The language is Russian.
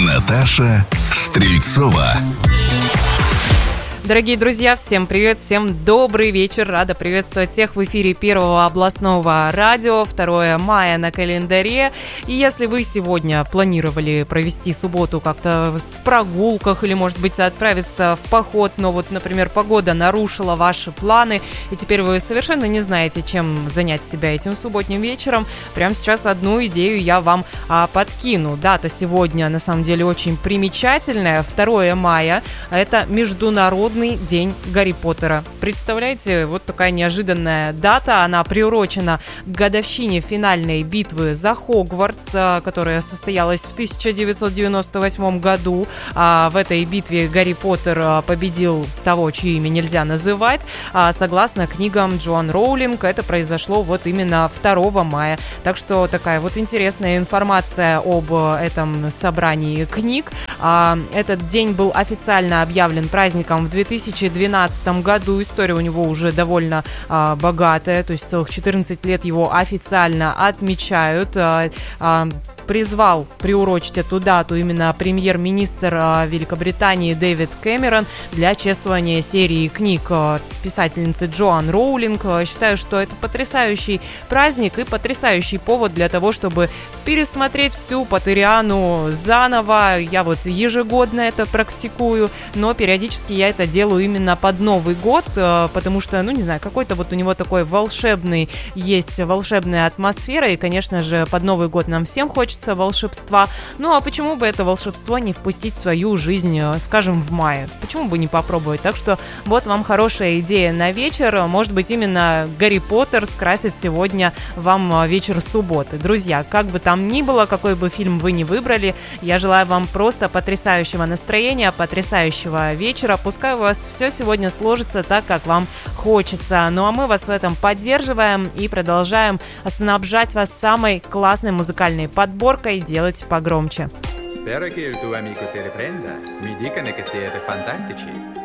Наташа Стрельцова. Дорогие друзья, всем привет, всем добрый вечер. Рада приветствовать всех в эфире Первого областного радио. 2 мая на календаре. И если вы сегодня планировали провести субботу как-то в прогулках или, может быть, отправиться в поход, но вот, например, погода нарушила ваши планы, и теперь вы совершенно не знаете, чем занять себя этим субботним вечером, прямо сейчас одну идею я вам подкину. Дата сегодня, на самом деле, очень примечательная. 2 мая – это Международный день Гарри Поттера. Представляете, вот такая неожиданная дата. Она приурочена к годовщине финальной битвы за Хогвартс, которая состоялась в 1998 году. В этой битве Гарри Поттер победил того, чье имя нельзя называть. Согласно книгам Джоан Роулинг, это произошло вот именно 2 мая. Так что такая вот интересная информация об этом собрании книг. Этот день был официально объявлен праздником в 2012 году. История у него уже довольно богатая, то есть целых 14 лет его официально отмечают. Призвал приурочить эту дату именно премьер-министр Великобритании Дэвид Кэмерон для чествования серии книг писательницы Джоан Роулинг. Считаю, что это потрясающий праздник и потрясающий повод для того, чтобы пересмотреть всю Поттериану заново. Я вот ежегодно это практикую, но периодически я это делаю именно под Новый год, потому что, не знаю, какой-то вот у него такой есть волшебная атмосфера, и, конечно же, под Новый год нам всем хочется волшебства. Ну, а почему бы это волшебство не впустить в свою жизнь, скажем, в мае? Почему бы не попробовать? Так что вот вам хорошая идея на вечер. Может быть, именно Гарри Поттер скрасит сегодня вам вечер субботы. Друзья, как бы там ни было, какой бы фильм вы ни выбрали, я желаю вам просто потрясающего настроения, потрясающего вечера. Пускай у вас все сегодня сложится так, как вам хочется. Ну, а мы вас в этом поддерживаем и продолжаем снабжать вас самой классной музыкальной подборкой. Делать погромче. Spero che il tuo amico si riprenda. Mi dicono che siete fantastici.